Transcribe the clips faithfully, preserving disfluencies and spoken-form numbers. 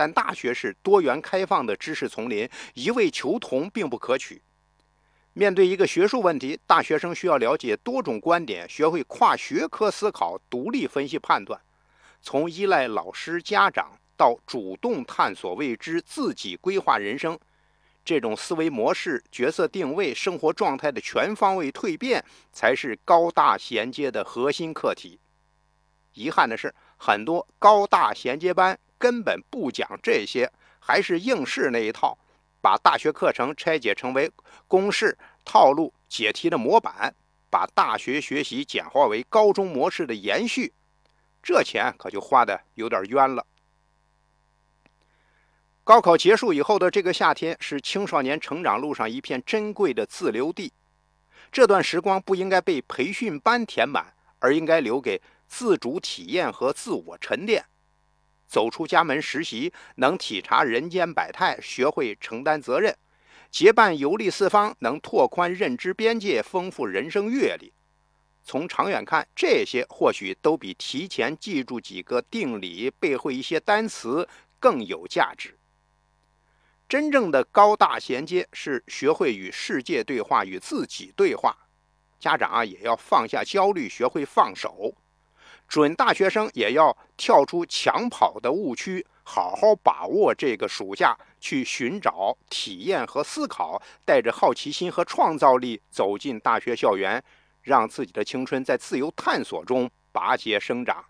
但大学是多元开放的知识丛林，一味求同并不可取。面对一个学术问题，大学生需要了解多种观点，学会跨学科思考，独立分析判断。从依赖老师、家长到主动探索未知，自己规划人生，这种思维模式、角色定位、生活状态的全方位蜕变，才是高大衔接的核心课题。遗憾的是，很多高大衔接班根本不讲这些，还是应试那一套，把大学课程拆解成为公式、套路、解题的模板，把大学学习简化为高中模式的延续，这钱可就花得有点冤了。高考结束以后的这个夏天，是青少年成长路上一片珍贵的自留地。这段时光不应该被培训班填满，而应该留给自主体验和自我沉淀。走出家门实习，能体察人间百态，学会承担责任；结伴游历四方，能拓宽认知边界，丰富人生阅历。从长远看，这些或许都比提前记住几个定理、背会一些单词更有价值。真正的高大衔接是学会与世界对话，与自己对话。家长啊，也要放下焦虑，学会放手。准大学生也要跳出抢跑的误区，好好把握这个暑假，去寻找、体验和思考，带着好奇心和创造力走进大学校园，让自己的青春在自由探索中拔节生长。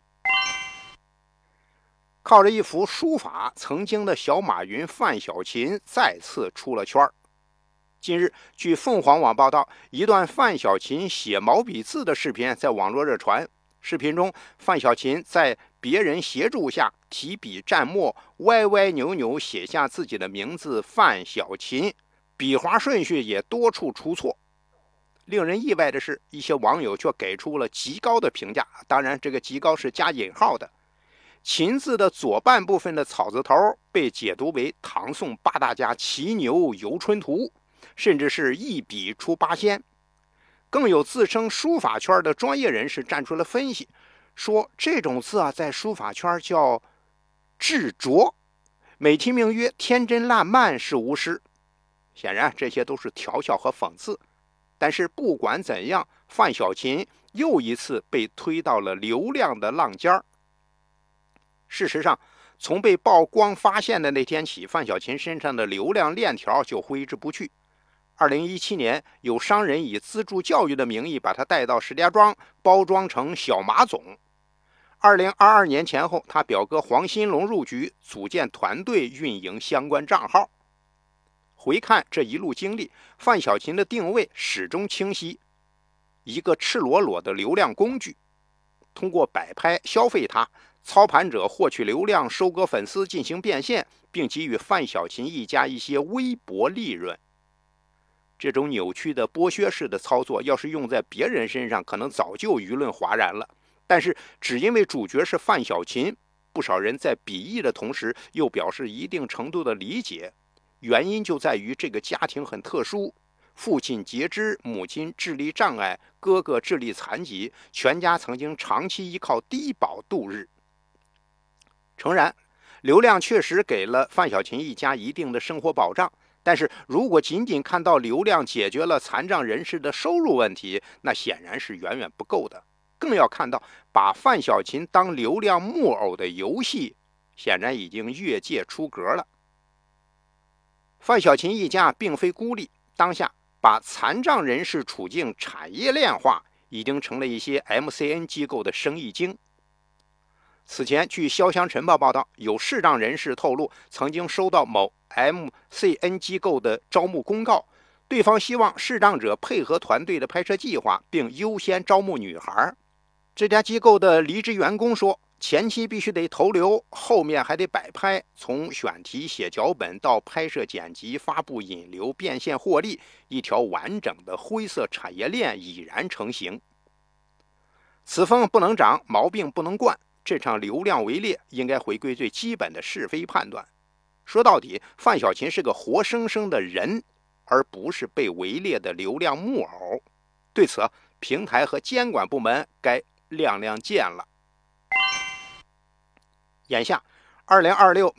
靠着一幅书法，曾经的小马云范小勤再次出了圈。近日，据凤凰网报道，一段范小勤写毛笔字的视频在网络热传。视频中，范小勤在别人协助下提笔蘸墨，歪歪扭扭写下自己的名字范小勤，笔划顺序也多处出错。令人意外的是，一些网友却给出了极高的评价，当然这个极高是加引号的。秦字的左半部分的草字头被解读为唐宋八大家骑牛游春图，甚至是一笔出八仙。更有自称书法圈的专业人士站出来分析，说这种字啊，在书法圈叫稚拙，美其名曰天真烂漫是无诗。显然这些都是调笑和讽刺，但是不管怎样，范小勤又一次被推到了流量的浪尖儿。事实上，从被曝光发现的那天起，范小勤身上的流量链条就挥之不去。二零一七年，有商人以资助教育的名义把他带到石家庄，包装成小马总。二零二二年前后，他表哥黄新龙入局，组建团队运营相关账号。回看这一路经历，范小勤的定位始终清晰，一个赤裸裸的流量工具。通过摆拍消费他，操盘者获取流量，收割粉丝，进行变现，并给予范小勤一家一些微薄利润。这种扭曲的剥削式的操作，要是用在别人身上，可能早就舆论哗然了。但是只因为主角是范小勤，不少人在鄙夷的同时，又表示一定程度的理解。原因就在于这个家庭很特殊，父亲截肢，母亲智力障碍，哥哥智力残疾，全家曾经长期依靠低保度日。诚然，流量确实给了范小勤一家一定的生活保障，但是如果仅仅看到流量解决了残障人士的收入问题，那显然是远远不够的。更要看到把范小勤当流量木偶的游戏，显然已经越界出格了。范小勤一家并非孤立，当下把残障人士处境产业链化，已经成了一些 M C N 机构的生意经。此前，据《潇湘晨报》报道，有视障人士透露，曾经收到某 M C N 机构的招募公告，对方希望视障者配合团队的拍摄计划，并优先招募女孩。这家机构的离职员工说，前期必须得投流，后面还得摆拍，从选题、写脚本到拍摄、剪辑、发布、引流、变现、获利，一条完整的灰色产业链已然成型。此风不能长，毛病不能惯。这场流量围猎应该回归最基本的是非判断。说到底，范小勤是个活生生的人，而不是被围猎的流量木偶。对此，平台和监管部门该亮亮剑了。眼下，二零二六